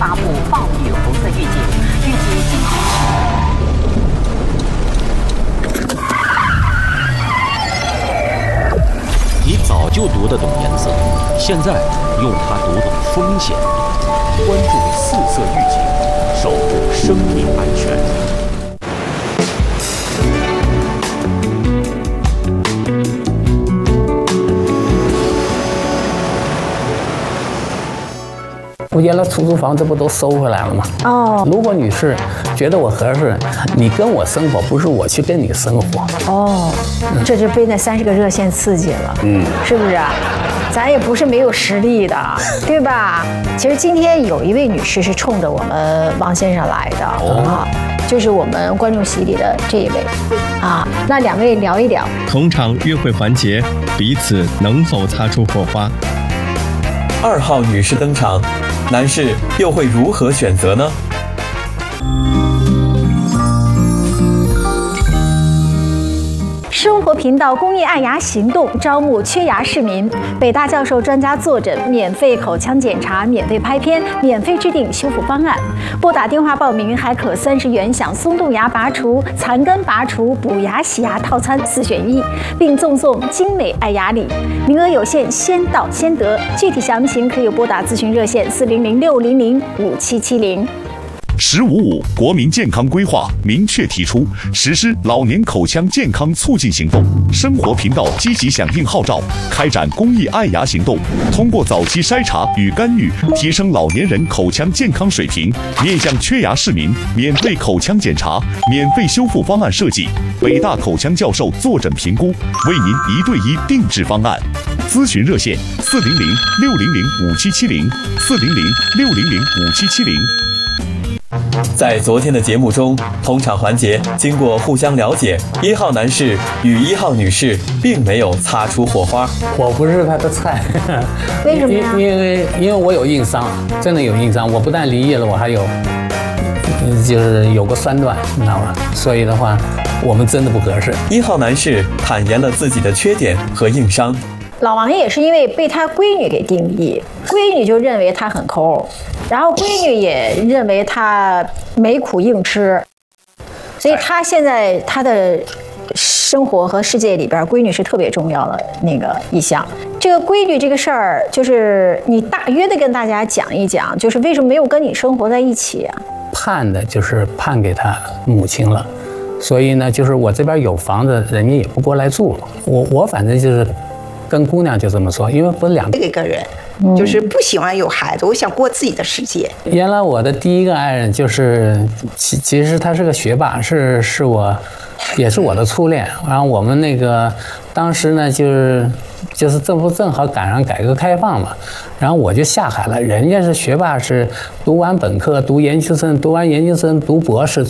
发布暴雨红色预警，预计今你早就读得懂颜色，现在用它读懂风险。关注四色预警，守护生命安全。 我原来出租房这不都收回来了吗？ 哦， 如果女士觉得我合适，你跟我生活，不是我去跟你生活。 哦，这就被那30个热线刺激了，是不是啊？咱也不是没有实力的，对吧？其实今天有一位女士是冲着我们王先生来的啊，就是我们观众席里的这一位啊。那两位聊一聊同场约会环节，彼此能否擦出火花 ？2号女士登场，男士又会如何选择呢？ 生活频道公益爱牙行动招募缺牙市民，北大教授专家坐诊，免费口腔检查，免费拍片，免费制定修复方案。拨打电话报名还可30元享松动牙拔除、残根拔除、补牙洗牙套餐4选1，并赠送精美爱牙礼，名额有限，先到先得。具体详情可以拨打咨询热线400-600-5770。 “15.5”国民健康规划明确提出实施老年口腔健康促进行动。生活频道积极响应号召，开展公益爱牙行动，通过早期筛查与干预，提升老年人口腔健康水平。面向缺牙市民，免费口腔检查，免费修复方案设计，北大口腔教授坐诊评估，为您1对1定制方案。咨询热线400-600-5770，400-600-5770。 在昨天的节目中，同场环节经过互相了解，1号男士与1号女士并没有擦出火花。 我不是他的菜， 为什么呀？ 因为我有硬伤，真的有硬伤。我不但离异了，我还有就是有个酸断，你知道吗？所以的话，我们真的不合适。 1号男士坦言了自己的缺点和硬伤。 老王也是因为被他闺女给定义，闺女就认为他很抠，然后闺女也认为他没苦硬吃，所以他现在他的生活和世界里边，闺女是特别重要的那个一项。这个闺女这个事儿，就是你大约的跟大家讲一讲，就是为什么没有跟你生活在一起啊？ 判的就是判给他母亲了，所以呢，就是我这边有房子，人家也不过来住了。我反正就是跟姑娘就这么说，因为不是这个人就是不喜欢有孩子，我想过自己的世界。 原来我的第一个爱人就是其实他是个学霸，是我也是我的初恋。然后我们那个当时呢就是政府正好赶上改革开放嘛，然后我就下海了。人家是学霸，是读完本科、读研究生、读完研究生、读博士。